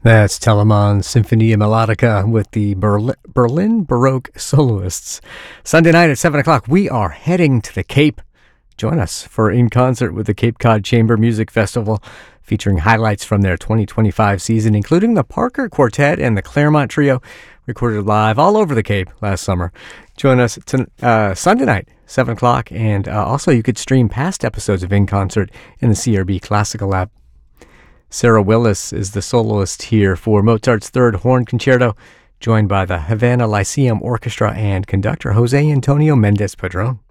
That's Telemann Sinfonia Melodica with the Berlin Baroque Soloists. Sunday night at 7 o'clock, we are heading to the Cape. Join us for In Concert with the Cape Cod Chamber Music Festival, featuring highlights from their 2025 season, including the Parker Quartet and the Claremont Trio, recorded live all over the Cape last summer. Join us Sunday night, 7 o'clock, and also you could stream past episodes of In Concert in the CRB Classical app. Sarah Willis is the soloist here for Mozart's Third Horn Concerto, joined by the Havana Lyceum Orchestra and conductor Jose Antonio Mendez Padron.